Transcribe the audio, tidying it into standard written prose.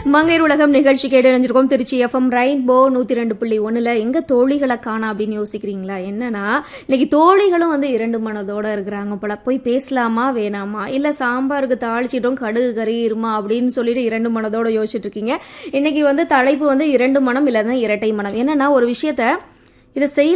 மங்கையர் உலகம் நிகழ்ச்சி கேட்டு நினைஞ்சிருக்கோம். திருச்சி எஃப்எம் ரெயின்போ 102.1ல எங்க தோழிகளை காணா அப்படின்னு யோசிக்கிறீங்களா? என்னன்னா இன்னைக்கு தோழிகளும் வந்து இரண்டு மனதோட இருக்கிறாங்க போல. போய் பேசலாமா வேணாமா, இல்ல சாம்பாருக்கு தாளிச்சிட்டோம் கடுகு கறியிருமா அப்படின்னு சொல்லிட்டு இரண்டு மனதோட யோசிச்சுட்டு இருக்கீங்க. இன்னைக்கு வந்து தலைப்பு வந்து இரண்டு மனம் இல்லைன்னா இரட்டை மனம். என்னன்னா ஒரு விஷயத்த இதை செய்ய